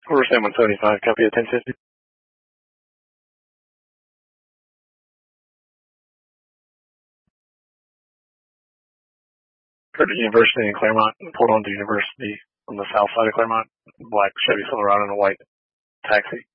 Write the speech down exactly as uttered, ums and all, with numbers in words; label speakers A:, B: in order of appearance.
A: Order Sam one seventy-five, copy at ten fifty. Heard at University in Claremont, pulled onto University on the south side of Claremont, black Chevy Silverado and a white taxi.